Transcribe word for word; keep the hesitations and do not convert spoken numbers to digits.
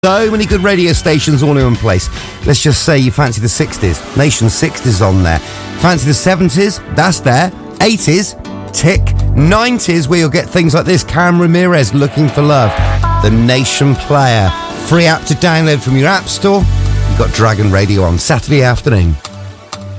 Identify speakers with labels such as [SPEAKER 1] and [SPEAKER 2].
[SPEAKER 1] So many good radio stations all in one place. Let's just say you fancy the sixties. Nation sixties on there. Fancy the seventies? That's there. eighties? Tick. nineties, where you'll get things like this. Karen Ramirez, Looking for Love. The Nation Player. Free app to download from your app store. You've got Dragon Radio on Saturday afternoon.